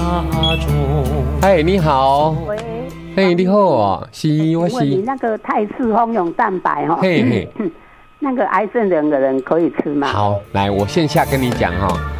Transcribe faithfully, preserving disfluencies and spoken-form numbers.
中。 嗨，你好。 喂， 嘿，你好哦，是我是。 你那个泰式蜂蛹蛋白哈， 嘿嘿， 那个癌症人的人可以吃吗？ 好，来，我线下跟你讲哈、哦。